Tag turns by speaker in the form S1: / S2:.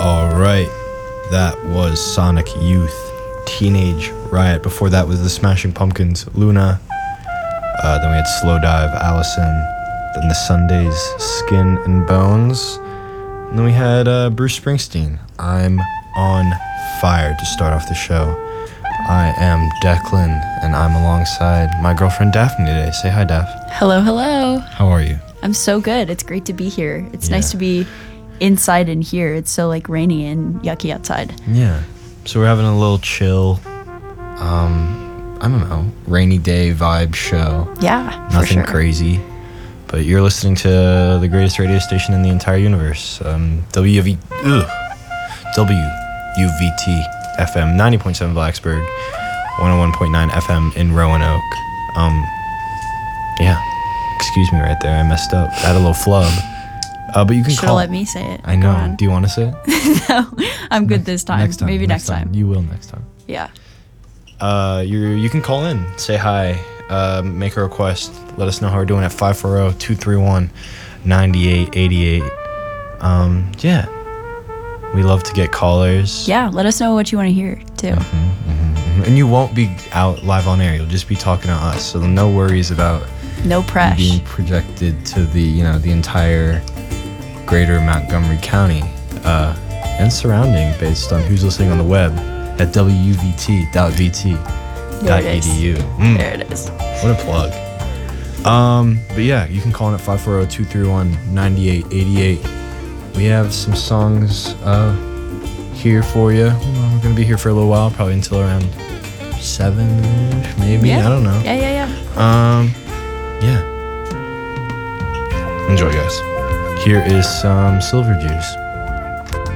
S1: All right, that was Sonic Youth, Teenage Riot. Before that was the Smashing Pumpkins, Luna. Then we had Slow Dive, Allison. Then the Sundays, Skin and Bones. And then we had Bruce Springsteen, I'm on Fire, to start off the show. I am Declan, and I'm alongside my girlfriend Daphne today. Say hi, Daph.
S2: Hello, hello.
S1: How are you?
S2: I'm so good. It's great to be here. It's nice to be inside and here. It's so rainy and yucky outside.
S1: Yeah. So we're having a little chill, I don't know, rainy day vibe show.
S2: Yeah,
S1: Nothing
S2: for sure.
S1: crazy. But you're listening to the greatest radio station in the entire universe, WUVT FM, 90.7 Blacksburg, 101.9 FM in Roanoke. Yeah, excuse me right there, I messed up. I had a little flub. But you can
S2: Should've
S1: call.
S2: let me say it.
S1: I know. Do you want to say it?
S2: No, I'm good this time. Maybe next time.
S1: You will next time.
S2: Yeah.
S1: You can call in, say hi, make a request, let us know how we're doing at 540-231-9888. Yeah, we love to get callers.
S2: Yeah, let us know what you want to hear too.
S1: And you won't be out live on air, you'll just be talking to us, so no worries about
S2: No pressure.
S1: being projected to the entire greater Montgomery County and surrounding, based on who's listening on the web at wuvt.vt.edu.
S2: There it is.
S1: What a plug. But yeah, you can call in at 540-231-9888. We have some songs here for you. We're gonna be here for a little while, probably until around 7-ish, maybe.
S2: Yeah.
S1: I don't know.
S2: Yeah.
S1: Yeah. Enjoy, guys. Here is some Silver Juice.